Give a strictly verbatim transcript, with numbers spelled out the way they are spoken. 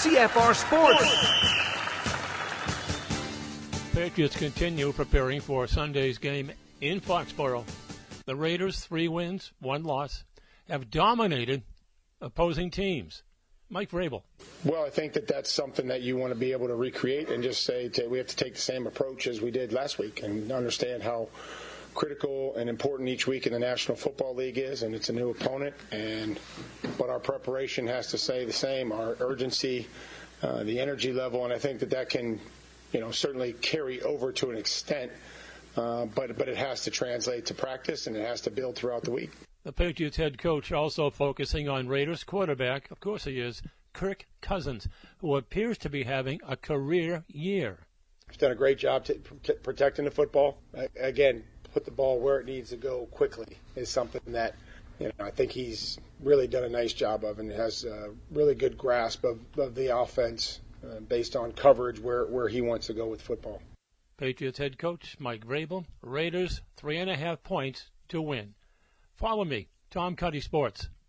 C F R Sports. Patriots continue preparing for Sunday's game in Foxborough. The Raiders, three wins, one loss, have dominated opposing teams. Mike Vrabel. Well, I think that that's something that you want to be able to recreate and just say to, we have to take the same approach as we did last week and understand how critical and important each week in the National Football League is, and it's a new opponent. And but our preparation has to say the same, our urgency, uh, the energy level, and I think that that can, you know, certainly carry over to an extent, uh, but but it has to translate to practice and it has to build throughout the week. The Patriots head coach also focusing on Raiders quarterback, of course he is, Kirk Cousins, who appears to be having a career year. He's done a great job t- t- protecting the football. Uh, again, put the ball where it needs to go quickly is something that, you know, I think he's really done a nice job of and has a really good grasp of, of the offense uh, based on coverage where, where he wants to go with football. Patriots head coach Mike Vrabel, Raiders three and a half points to win. Follow me, Tom Cuddy Sports.